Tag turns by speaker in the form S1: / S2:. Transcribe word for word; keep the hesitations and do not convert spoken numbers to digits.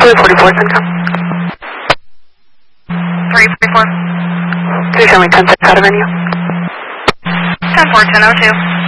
S1: three forty-four, Central.
S2: three forty-four.
S1: Please show me ten six out of venue.
S2: ten four, ten oh two.